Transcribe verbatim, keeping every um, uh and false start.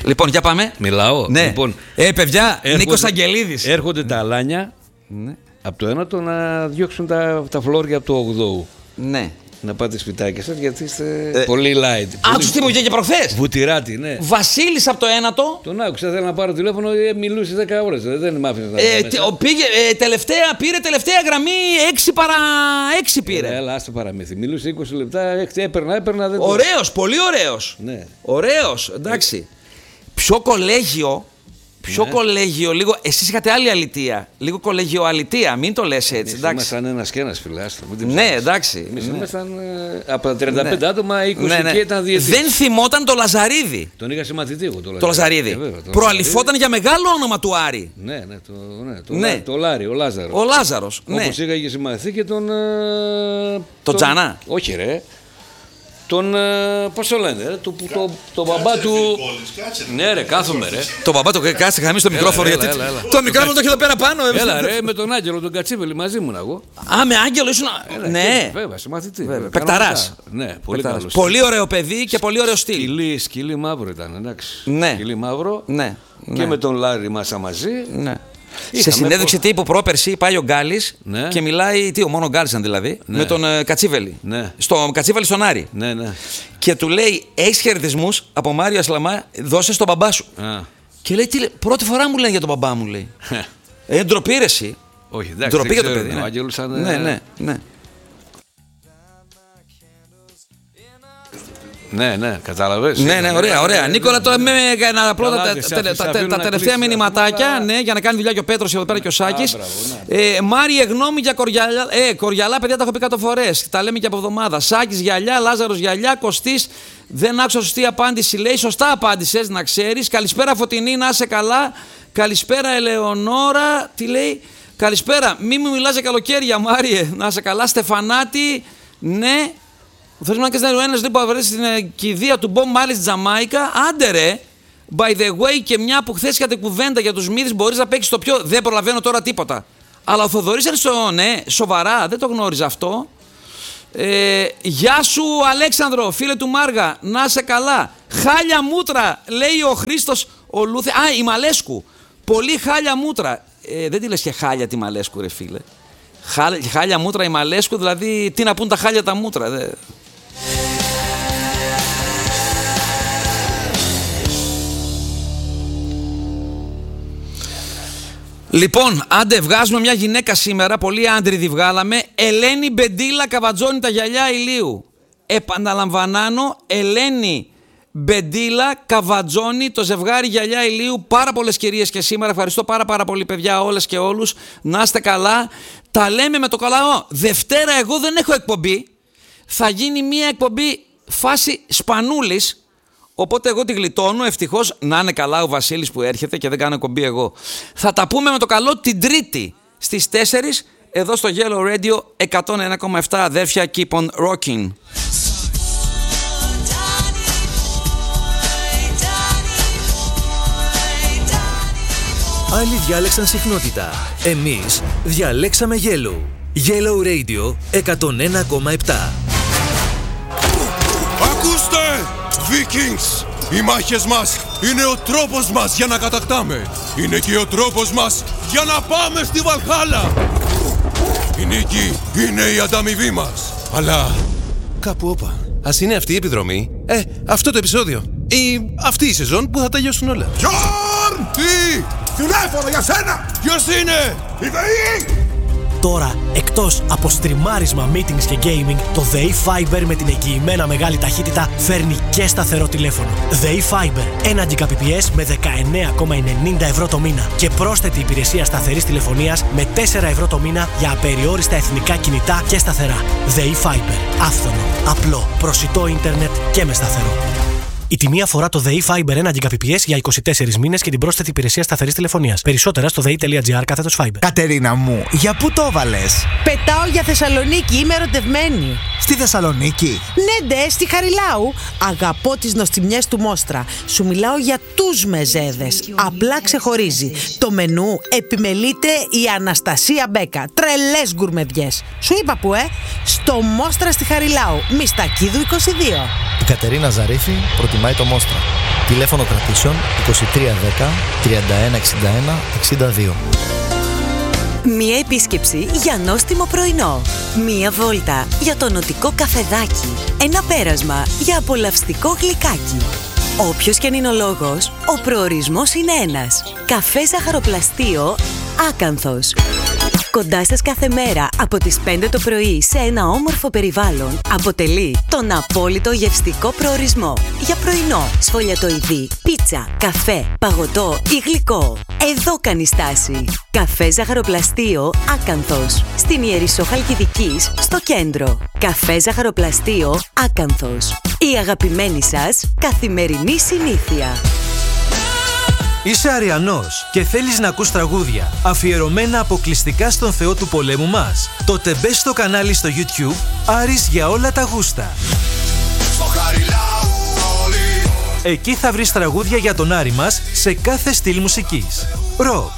Λοιπόν, για πάμε. Μιλάω. Ναι. Λοιπόν, ε, παιδιά, έρχονται, Νίκος Αγγελίδης. Έρχονται τα αλάνια Ναι. από το ένατο να διώξουν τα, τα φλόρια από το ογδόου. Ναι. Να πάτε σπιτάκια σας γιατί είστε Ε, πολύ light. Άκουσες τι μου είχε και προχθές. Βουτυράτη, ναι. Βασίλης από το ένατο. Τον άκουσα, θέλω να πάρω τηλέφωνο, ε, μιλούσε δέκα ώρες. Δεν μ' άφηνες να Ε, μέσα. τε- ο, πήγε, ε, τελευταία, πήρε τελευταία γραμμή έξι παρά έξι πήρε. Έλα, άστε παραμύθι. Μιλούσε είκοσι λεπτά, έξι, έπαιρνα, έπαιρνα. Δεν το- Ωραίος, πολύ ωραίος. Ναι. Ωραίος, εντάξει. Πιο κολέγιο, πιο Ναι. κολέγιο, λίγο. Εσείς είχατε άλλη αλητεία. Λίγο κολέγιο αλητεία, μην το λες έτσι, Εμείς εντάξει. ήμασταν ένας και ένας φιλάστρο. Ναι, εντάξει. Εμείς Ναι. ήμασταν ε, από τα τριάντα πέντε Ναι. άτομα, είκοσι Ναι, ναι. και ήταν διετής. Δεν θυμόταν το Λαζαρίδη. Τον είχα συμμαθητή εγώ το, Το Λαζαρίδη. Ε, βέβαια, το Προαλυφόταν για μεγάλο όνομα του Άρη. Ναι, ναι, το, ναι, το, Ναι. Λά- το Λάρι, ο Λάζαρος. Ο Λάζαρος. Ναι. Όπως είχα και συμμαθητή και τον... ε, Το Τζανά. Όχι ρε. Τον, ε, πώς το λένε, ρε, το, το, το, το μπαμπά του... Ναι ρε, κάθομαι ρε. Το μπαμπά το κάτσε χαμεί στο μικρόφωνο. έλα, Γιατί έλα, έλα. το μικρόφωνο το έχει εδώ πέρα πάνω. ε. Έλα ρε, με τον Άγγελο, τον Κατσίβελη, μαζί μου εγώ. Α, με Άγγελο ήσουν. Έλα, Ναι. και, βέβαια, συμμαθητή. Βέβαια, βέβαια, παικταράς. κανονικά. Ναι, πολύ Παικταράς. καλός. Πολύ ωραίο παιδί και πολύ ωραίο στυλ. Σκυλί, σκυλί μαύρο ήταν, εντάξει. Ναι. Σκυλί μαύρο. Ναι. Και ναι. με τον Λάρι μάσα μαζί. Ναι. Σε Είχαμε συνέντευξη πο- τύπου πρόπερση πάει ο Γκάλης Ναι. και μιλάει. Τι, ο μόνο Γκάλης ήταν δηλαδή. Ναι. Με τον ε, Κατσίβελη. Ναι. Στο Κατσίβελη στον Άρη. Ναι, ναι. Και του λέει: έχεις χαιρετισμούς από Μάριο Ασλαμά, δώσε στον μπαμπά σου. Α. Και λέει: τι, λέει, πρώτη φορά μου λένε για τον μπαμπά μου, λέει. Ε, ντροπή ρε εσύ. Όχι, εντάξει. Ντροπή δεν για το ξέρω, παιδί. ο Ναι. Άγγελος σαν, ναι, ε, ναι, ναι. Ναι, ναι, κατάλαβες. Ναι, ναι, ωραία, ωραία. Νίκολα, τώρα με ένα απλό Καλά, τα, δεν σε τα- αφήνω τα- να τα κλείσεις, τελευταία αφήνω μηνυματάκια, να- ναι, για να κάνει δουλειά και ο Πέτρος εδώ πέρα και ο Σάκης. Α, μπράβο, Ε, Μάριε, γνώμη για κοριαλιά. Ε, κοριαλά, παιδιά, τα έχω πει κάτω φορές. Τα λέμε και από εβδομάδα. Σάκης γυαλιά, Λάζαρος γυαλιά, Κωστής. Δεν άκουσα σωστή απάντηση, λέει. Σωστά απάντησες, να ξέρεις. Καλησπέρα, Φωτεινή, να είσαι καλά. Καλησπέρα, Ελεονόρα. Τι λέει. Καλησπέρα, μη μου μιλάς για καλοκαίρια, Μάριε. Να είσαι καλά. Στεφανάτη, ναι. Θες να κάνεις ένας λίγο να βρεις στην ε, κηδεία του Μπομ Μάλις Τζαμάικα. Άντε ρε. By the way, και μια που χθες είχατε κουβέντα για τους Μύδεις, μπορείς να παίξεις το πιο. Δεν προλαβαίνω τώρα τίποτα. Αλλά ο Θοδωρής είναι στο. Ναι, σοβαρά, δεν το γνώριζα αυτό. Ε, γεια σου, Αλέξανδρο, φίλε του Μάργα. Να είσαι καλά. Χάλια μούτρα, λέει ο Χρήστος ο Λούθε. Α, η Μαλέσκου. Πολύ χάλια μούτρα. Ε, δεν τη λες και χάλια τη Μαλέσκου, ρε φίλε. Χάλια, χάλια μούτρα η Μαλέσκου, δηλαδή τι να πούν τα χάλια τα μούτρα. Δε. Λοιπόν, άντε, βγάζουμε μια γυναίκα σήμερα, πολύ άντριδη βγάλαμε. Ελένη Μπεντίλα καβατζώνει τα γυαλιά ηλίου. Επαναλαμβανάνω, Ελένη Μπεντίλα καβατζώνει το ζευγάρι γυαλιά ηλίου. Πάρα πολλές κυρίες και σήμερα. Ευχαριστώ πάρα πάρα πολύ, παιδιά, όλες και όλους. Να είστε καλά. Τα λέμε με το καλά. Δευτέρα εγώ δεν έχω εκπομπή. Θα γίνει μια εκπομπή φάση Σπανούλης. Οπότε εγώ τη γλιτώνω, ευτυχώς να είναι καλά ο Βασίλης που έρχεται και δεν κάνω εκπομπή εγώ. Θα τα πούμε με το καλό την Τρίτη στις τέσσερις εδώ στο Yellow Radio εκατόν ένα κόμμα επτά, αδέρφια, keep on rocking. Άλλοι διάλεξαν συχνότητα. Εμείς διαλέξαμε Yellow. Yellow Radio εκατόν ένα κόμμα επτά. Ακούστε! Vikings! Οι μάχες μας είναι ο τρόπος μας για να κατακτάμε. Είναι και ο τρόπος μας για να πάμε στη Βαλχάλα. Η νίκη είναι η ανταμοιβή μας. Αλλά κάπου όπα. Ας είναι αυτή η επιδρομή. Ε, αυτό το επεισόδιο. Ή αυτή η σεζόν που θα τελειώσουν όλα. Γιόρν! Τι! Τηλέφωνο για σένα! Ποιος είναι? Η ΔΕΗ! Τώρα, εκτός από στριμάρισμα, meetings και gaming, το ΔΕΗ Fiber με την εγγυημένα μεγάλη ταχύτητα φέρνει και σταθερό τηλέφωνο. ΔΕΗ Fiber, ένα Gbps με δεκαεννέα κόμμα ενενήντα ευρώ το μήνα και πρόσθετη υπηρεσία σταθερής τηλεφωνίας με τέσσερα ευρώ το μήνα για απεριόριστα εθνικά κινητά και σταθερά. ΔΕΗ Fiber, άφθονο, απλό, προσιτό ίντερνετ και με σταθερό. Η τιμή αφορά το ΔΕΗ Fiber ένα Gbps για είκοσι τέσσερις μήνες και την πρόσθετη υπηρεσία σταθερής τηλεφωνίας. Περισσότερα στο δei.gr κάθετος Fiber. Κατερίνα μου, για πού το έβαλες? Πετάω για Θεσσαλονίκη, είμαι ερωτευμένη. Στη Θεσσαλονίκη? Ναι, ντε, στη Χαριλάου. Αγαπώ τις νοστιμιές του Μόστρα. Σου μιλάω για τους μεζέδες. Απλά ξεχωρίζει. Το μενού επιμελείται η Αναστασία Μπέκα. Τρελές γκουρμεδιές. Σου είπα που, ε? Στο Μόστρα στη Χαριλάου. Μιστακίδου είκοσι δύο. Η Κατερίνα Ζαρίφη προτιμάει το Μόστρα. Τηλέφωνο κρατήσεων είκοσι τρία δέκα τριάντα ένα εξήντα ένα εξήντα δύο. Μία επίσκεψη για νόστιμο πρωινό. Μία βόλτα για το νοτικό καφεδάκι. Ένα πέρασμα για απολαυστικό γλυκάκι. Όποιος και αν είναι ο λόγος, ο προορισμός είναι ένας. Καφέ Ζαχαροπλαστείο Άκανθος. Κοντά σας κάθε μέρα από τις πέντε το πρωί σε ένα όμορφο περιβάλλον αποτελεί τον απόλυτο γευστικό προορισμό για πρωινό, σφολιατοειδή, πίτσα, καφέ, παγωτό ή γλυκό. Εδώ κάνει στάση. Καφέ Ζαχαροπλαστείο Άκανθος. Στην Ιερισσό Χαλκιδικής, στο κέντρο. Καφέ Ζαχαροπλαστείο Άκανθος. Η αγαπημένη σας καθημερινή συνήθεια. Είσαι Αριανός και θέλεις να ακούς τραγούδια αφιερωμένα αποκλειστικά στον Θεό του πολέμου μας? Τότε μπες στο κανάλι στο YouTube Άρης για όλα τα γούστα. Εκεί θα βρεις τραγούδια για τον Άρη μας σε κάθε στυλ μουσικής. Rock,